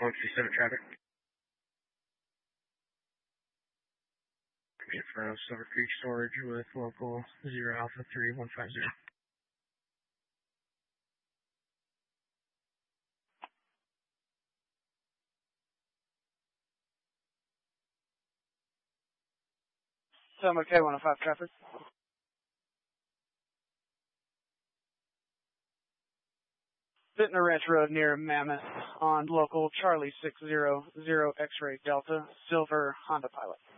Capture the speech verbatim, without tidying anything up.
one two seven traffic. For Silver Creek Storage with local zero Alpha three one five zero. Summer K one oh five traffic. Vintner Ranch Road near Mammoth on local Charlie six zero zero X-ray Delta, Silver Honda Pilot.